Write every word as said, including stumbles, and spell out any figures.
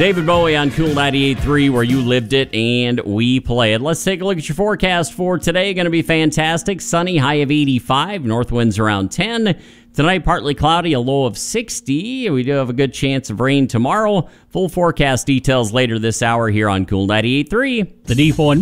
David Bowie on Cool ninety-eight point three, where you lived it and we play it. Let's take a look at your forecast for today. Going to be fantastic. Sunny, high of eighty-five. North winds around ten. Tonight, partly cloudy, a low of sixty. We do have a good chance of rain tomorrow. Full forecast details later this hour here on Cool ninety-eight point three. The Depot and